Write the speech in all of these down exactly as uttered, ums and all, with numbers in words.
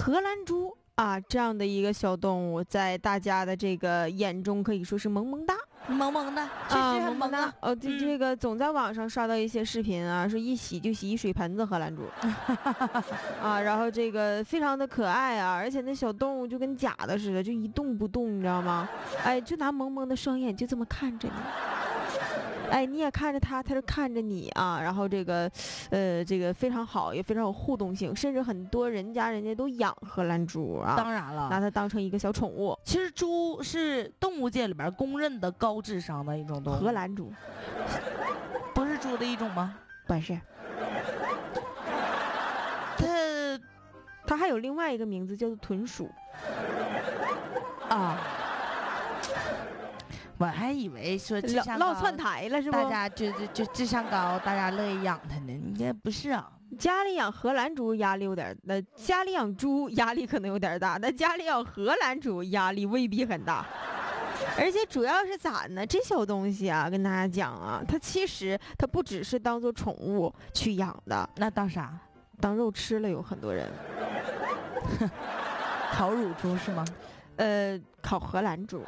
荷兰猪啊，这样的一个小动物，在大家的这个眼中可以说是萌萌哒。 萌萌的，确啊， 实很萌啊。 哦，这、 嗯这个总在网上刷到一些视频啊，说一洗就洗一水盆子荷兰猪，啊，然后这个非常的可爱啊，而且那小动物就跟假的似的，就一动不动，你知道吗？哎，就拿萌萌的双眼就这么看着你。哎，你也看着他，他就看着你啊，然后这个，呃，这个非常好，也非常有互动性，甚至很多人家人家都养荷兰猪啊， 当然了， 拿它当成一个小宠物。 其实猪是动物界里边公认的高智商的一种动物。 荷兰猪不是猪的一种吗？ 不是， 它它还有另外一个名字叫做豚鼠啊。我还以为说智商高落窜台了是不？ 大家就就就智商高，大家乐意养它呢。你这不是啊？ 家里养荷兰猪压力有点，那、呃、家里养猪压力可能有点大，但家里养荷兰猪压力未必很大。而且主要是咋呢？这小东西啊，跟大家讲啊，它其实它不只是当做宠物去养的， 那当啥？ 当肉吃了有很多人。 烤乳猪是吗？ 呃，烤荷兰猪。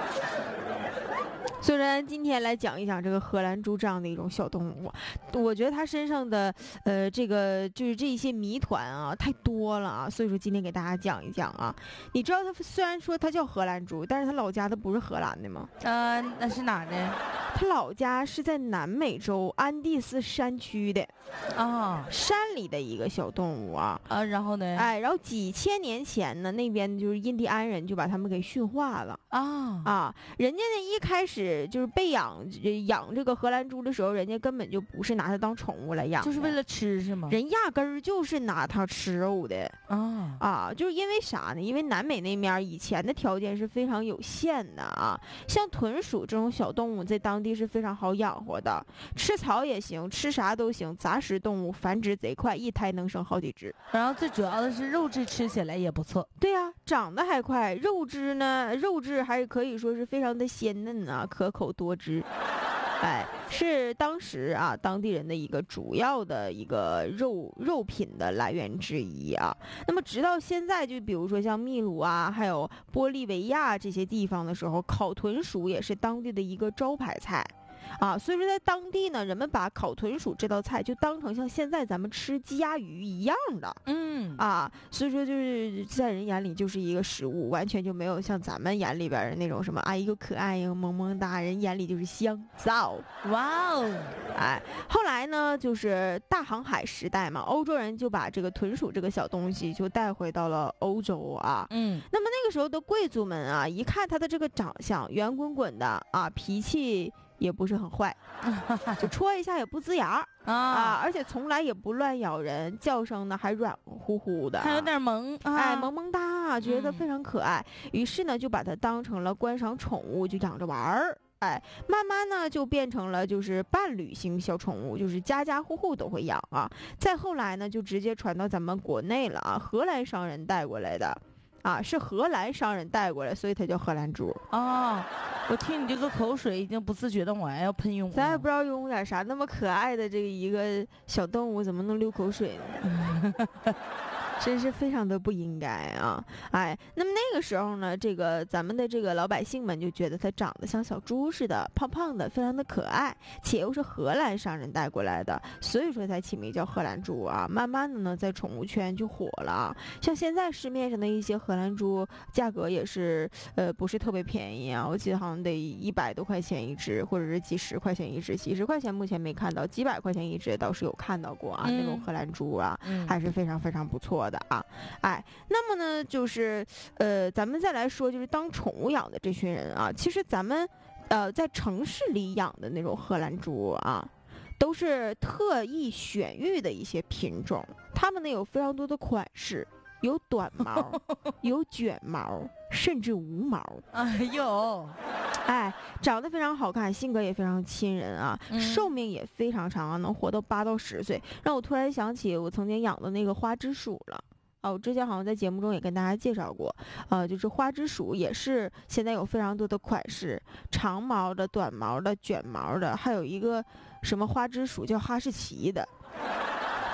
虽然今天来讲一讲这个荷兰猪这样的一种小动物，我觉得它身上的呃这个就是这一些谜团啊太多了啊，所以说今天给大家讲一讲啊。你知道它虽然说它叫荷兰猪，但是它老家的不是荷兰的吗？ 呃，那是哪儿的？ 它老家是在南美洲安第斯山区的啊， 山里的一个小动物啊。 啊，然后呢？ 哎，然后几千年前呢，那边就是印第安人就把它们给驯化了啊啊，人家呢一开始。就是被养养这个荷兰猪的时候，人家根本就不是拿它当宠物来养， 就是为了吃是吗？ 人压根儿就是拿它吃肉的啊啊！就是因为啥呢？因为南美那面以前的条件是非常有限的啊，像豚鼠这种小动物在当地是非常好养活的，吃草也行，吃啥都行，杂食动物繁殖贼快，一胎能生好几只。 然后最主要的是肉质吃起来也不错。 对呀、啊，长得还快，肉质呢，肉质还可以说是非常的鲜嫩啊，可口多汁。哎，是当时啊当地人的一个主要的一个肉肉品的来源之一啊。那么直到现在，就比如说像秘鲁啊，还有玻利维亚这些地方的时候，烤豚鼠也是当地的一个招牌菜。啊，所以说在当地呢，人们把烤豚鼠这道菜就当成像现在咱们吃鸡鸭鱼一样的， 嗯啊，所以说就是在人眼里就是一个食物，完全就没有像咱们眼里边的那种什么哎又可爱又萌萌哒，人眼里就是香臊。 哇哦， 哎，后来呢，就是大航海时代嘛，欧洲人就把这个豚鼠这个小东西就带回到了欧洲啊。 嗯， 那么那个时候的贵族们啊，一看他的这个长相圆滚滚的啊，脾气也不是很坏，就戳一下也不呲牙啊, 啊，而且从来也不乱咬人，叫声呢还软乎乎的， 还有点萌，啊、 哎，萌萌哒，觉得非常可爱。嗯、于是呢，就把它当成了观赏宠物，就养着玩儿。哎，慢慢呢就变成了就是伴侣型小宠物，就是家家户户都会养啊。再后来呢，就直接传到咱们国内了啊，荷兰商人带过来的。啊，是荷兰商人带过来，所以它叫荷兰猪啊。我听你这个口水已经不自觉的往外要喷涌了。 咱也不知道用点啥，那么可爱的这个一个小动物怎么能流口水呢？真是非常的不应该啊！哎，那么那个时候呢，这个咱们的这个老百姓们就觉得它长得像小猪似的，胖胖的，非常的可爱，且又是荷兰商人带过来的，所以说才起名叫荷兰猪啊。慢慢的呢，在宠物圈就火了。像现在市面上的一些荷兰猪，价格也是呃不是特别便宜啊，我记得好像得一百多块钱一只，或者是几十块钱一只。几十块钱目前没看到，几百块钱一只倒是有看到过啊，嗯、那种荷兰猪啊，嗯、还是非常非常不错的。的啊，哎，那么呢，就是呃，咱们再来说，就是当宠物养的这群人啊，其实咱们呃在城市里养的那种荷兰猪啊，都是特意选育的一些品种，它们呢有非常多的款式，有短毛，有卷毛，甚至无毛。 哎呦， 哎，长得非常好看，性格也非常亲人啊， 嗯、 寿命也非常长啊，能活到八到十岁。让我突然想起我曾经养的那个花枝鼠了。啊，我之前好像在节目中也跟大家介绍过，呃，就是花枝鼠也是现在有非常多的款式，长毛的、短毛的、卷毛的，还有一个什么花枝鼠叫哈士奇的。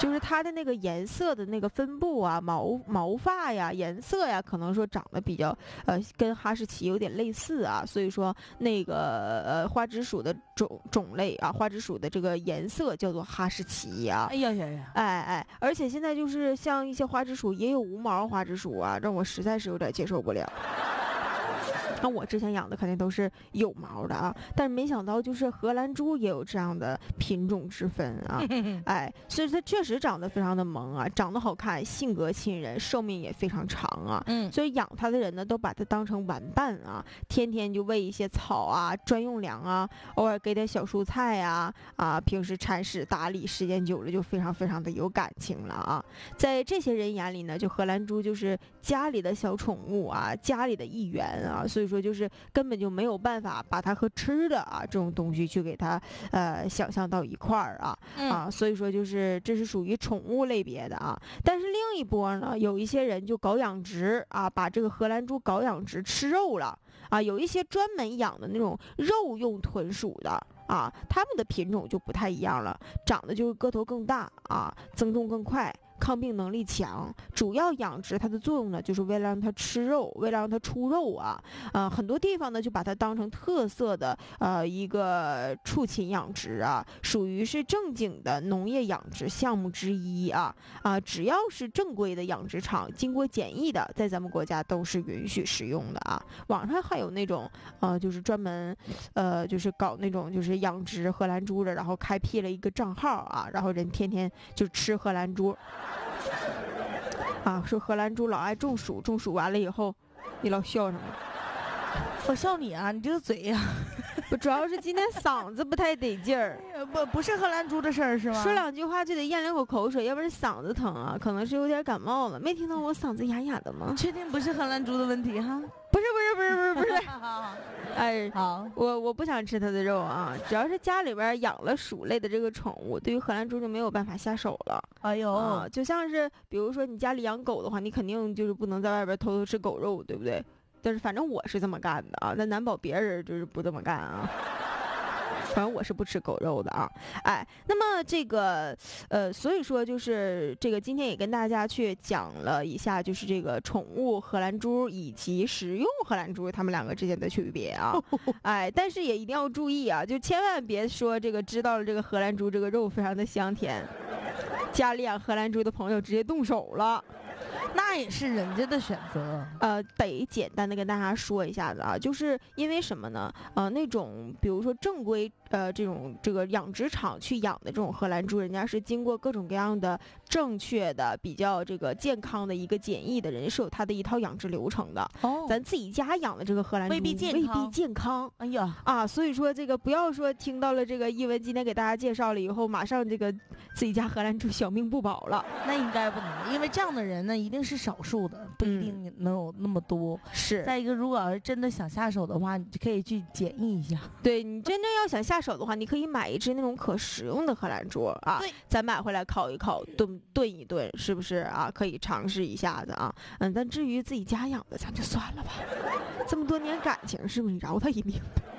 就是它的那个颜色的那个分布啊，毛毛发呀、颜色呀，可能说长得比较呃跟哈士奇有点类似啊，所以说那个呃花枝鼠的种种类啊，花枝鼠的这个颜色叫做哈士奇呀、 哎呀呀呀！ 哎哎，而且现在就是像一些花枝鼠也有无毛花枝鼠啊，让我实在是有点接受不了。那我之前养的肯定都是有毛的啊，但是没想到就是荷兰猪也有这样的品种之分啊，哎，所以它确实长得非常的萌啊，长得好看，性格亲人，寿命也非常长啊， 嗯， 所以养它的人呢都把它当成玩伴啊，天天就喂一些草啊、专用粮啊，偶尔给点小蔬菜呀，啊，平时铲屎打理，时间久了就非常非常的有感情了啊，在这些人眼里呢，就荷兰猪就是家里的小宠物啊，家里的一员啊，所以说就是根本就没有办法把它和吃的啊这种东西去给它呃想象到一块儿啊、 嗯、 啊，所以说就是这是属于宠物类别的啊。但是另一波呢，有一些人就搞养殖啊，把这个荷兰猪搞养殖吃肉了啊，有一些专门养的那种肉用豚鼠的。啊，它们的品种就不太一样了，长得就是个头更大啊，增重更快，抗病能力强。主要养殖它的作用呢，就是为了让它吃肉，为了让它出肉啊。呃，很多地方呢就把它当成特色的呃一个畜禽养殖啊，属于是正经的农业养殖项目之一啊。啊，只要是正规的养殖场，经过检疫的，在咱们国家都是允许使用的啊。网上还有那种呃，就是专门呃，就是搞那种就是养殖荷兰猪的，然后开辟了一个账号啊，然后人天天就吃荷兰猪。啊，说荷兰猪老爱中暑，中暑完了以后，你老笑什么？ 我笑你啊，你这个嘴呀、啊！ 不，主要是今天嗓子不太得劲儿， 不不是荷兰猪的事儿是吗？ 说两句话就得咽两口口水，要不然嗓子疼啊，可能是有点感冒了。没听到我嗓子哑哑的吗？ 你确定不是荷兰猪的问题哈？ 不是不是不是不是不是，哎， 好， 我我不想吃它的肉啊，只要是家里边养了鼠类的这个宠物，对于荷兰猪就没有办法下手了。 哎呦、 啊，就像是比如说你家里养狗的话，你肯定就是不能在外边偷偷吃狗肉，对不对？但是反正我是这么干的啊，但难保别人就是不这么干啊。反正我是不吃狗肉的啊，哎，那么这个，呃，所以说就是这个今天也跟大家去讲了一下，就是这个宠物荷兰猪以及食用荷兰猪它们两个之间的区别啊，哎，但是也一定要注意啊，就千万别说这个知道了这个荷兰猪这个肉非常的香甜，家里养荷兰猪的朋友直接动手了。 那也是人家的选择， 呃，得简单的跟大家说一下子啊，就是因为什么呢？呃，那种比如说正规呃这种这个养殖场去养的这种荷兰猪，人家是经过各种各样的正确的、比较这个健康的一个检疫的，人家是有他的一套养殖流程的。 哦， 咱自己家养的这个荷兰猪未必健康， 未必健康。 哎呀啊，所以说这个不要说听到了这个译文今天给大家介绍了以后，马上这个自己家荷兰猪小命不保了。 那应该不能，因为这样的人呢，一定是少数的，不一定能有那么多。 嗯、是。 再一个，如果要是真的想下手的话，你就可以去检疫一下。 对，你真正要想下手的话，你可以买一只那种可食用的荷兰猪啊，咱买回来烤一烤，炖炖一炖，是不是啊？可以尝试一下子啊。嗯，但至于自己家养的，咱就算了吧。这么多年感情，是不是你饶他一命呗？